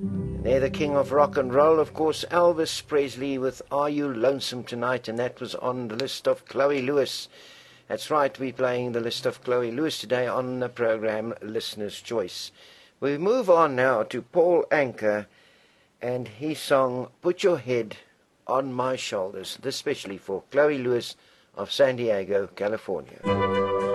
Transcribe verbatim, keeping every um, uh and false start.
They're the king of rock and roll, of course, Elvis Presley with Are You Lonesome Tonight, and that was on the list of Chloe Lewis. That's right, we're playing the list of Chloe Lewis today on the program Listener's Choice. We move on now to Paul Anka and his song Put Your Head on My Shoulders, this especially for Chloe Lewis of San Diego, California.